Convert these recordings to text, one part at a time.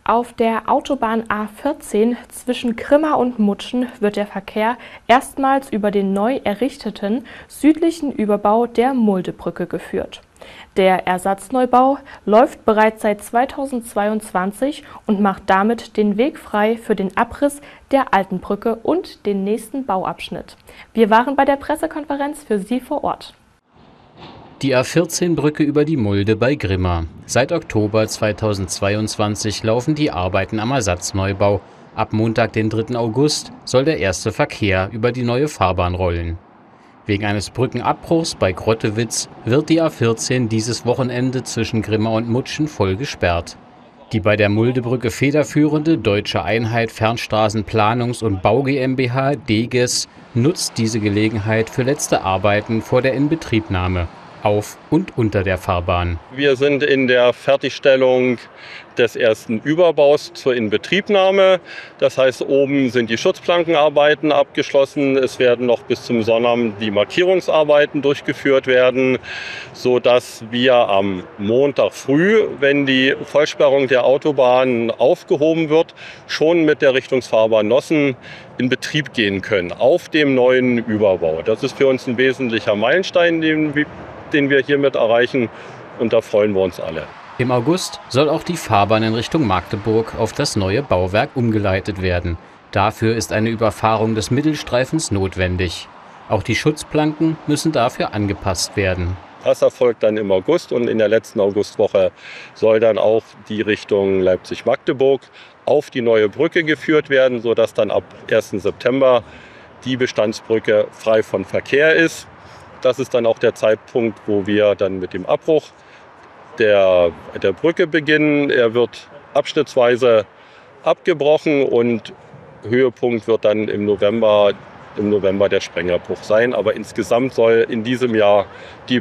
Auf der Autobahn A14 zwischen Grimma und Mutschen wird der Verkehr erstmals über den neu errichteten südlichen Überbau der Muldebrücke geführt. Der Ersatzneubau läuft bereits seit 2022 und macht damit den Weg frei für den Abriss der alten Brücke und den nächsten Bauabschnitt. Wir waren bei der Pressekonferenz für Sie vor Ort. Die A14-Brücke über die Mulde bei Grimma. Seit Oktober 2022 laufen die Arbeiten am Ersatzneubau. Ab Montag, den 3. August, soll der erste Verkehr über die neue Fahrbahn rollen. Wegen eines Brückenabbruchs bei Grottewitz wird die A14 dieses Wochenende zwischen Grimma und Mutschen voll gesperrt. Die bei der Muldebrücke federführende Deutsche Einheit Fernstraßenplanungs- und Bau GmbH (DEGES) nutzt diese Gelegenheit für letzte Arbeiten vor der Inbetriebnahme auf und unter der Fahrbahn. Wir sind in der Fertigstellung des ersten Überbaus zur Inbetriebnahme. Das heißt, oben sind die Schutzplankenarbeiten abgeschlossen. Es werden noch bis zum Sonnabend die Markierungsarbeiten durchgeführt werden, sodass wir am Montag früh, wenn die Vollsperrung der Autobahn aufgehoben wird, schon mit der Richtungsfahrbahn Nossen in Betrieb gehen können auf dem neuen Überbau. Das ist für uns ein wesentlicher Meilenstein, den wir hiermit erreichen, und da freuen wir uns alle. Im August soll auch die Fahrbahn in Richtung Magdeburg auf das neue Bauwerk umgeleitet werden. Dafür ist eine Überfahrung des Mittelstreifens notwendig. Auch die Schutzplanken müssen dafür angepasst werden. Das erfolgt dann im August, und in der letzten Augustwoche soll dann auch die Richtung Leipzig-Magdeburg auf die neue Brücke geführt werden, sodass dann ab 1. September die Bestandsbrücke frei von Verkehr ist. Das ist dann auch der Zeitpunkt, wo wir dann mit dem Abbruch der Brücke beginnen. Er wird abschnittsweise abgebrochen und Höhepunkt wird dann im November der Sprengerbruch sein. Aber insgesamt soll in diesem Jahr die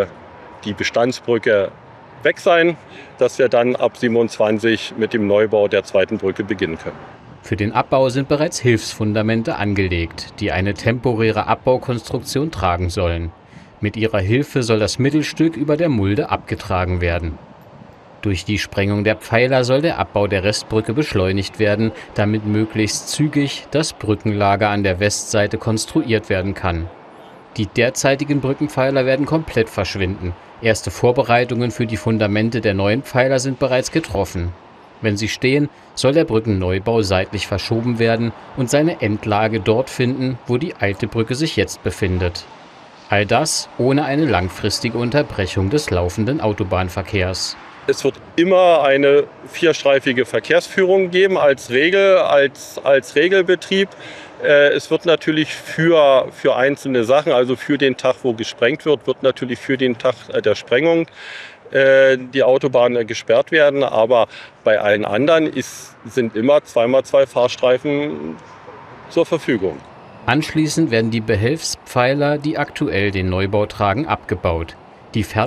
Bestandsbrücke weg sein, dass wir dann ab 27 mit dem Neubau der zweiten Brücke beginnen können. Für den Abbau sind bereits Hilfsfundamente angelegt, die eine temporäre Abbaukonstruktion tragen sollen. Mit ihrer Hilfe soll das Mittelstück über der Mulde abgetragen werden. Durch die Sprengung der Pfeiler soll der Abbau der Restbrücke beschleunigt werden, damit möglichst zügig das Brückenlager an der Westseite konstruiert werden kann. Die derzeitigen Brückenpfeiler werden komplett verschwinden. Erste Vorbereitungen für die Fundamente der neuen Pfeiler sind bereits getroffen. Wenn sie stehen, soll der Brückenneubau seitlich verschoben werden und seine Endlage dort finden, wo die alte Brücke sich jetzt befindet. All das ohne eine langfristige Unterbrechung des laufenden Autobahnverkehrs. Es wird immer eine vierstreifige Verkehrsführung geben als Regelbetrieb. Es wird natürlich für einzelne Sachen, also für den Tag, wo gesprengt wird natürlich für den Tag der Sprengung die Autobahn gesperrt werden. Aber bei allen anderen sind immer 2x2 Fahrstreifen zur Verfügung. Anschließend werden die Behelfspfeiler, die aktuell den Neubau tragen, abgebaut. Die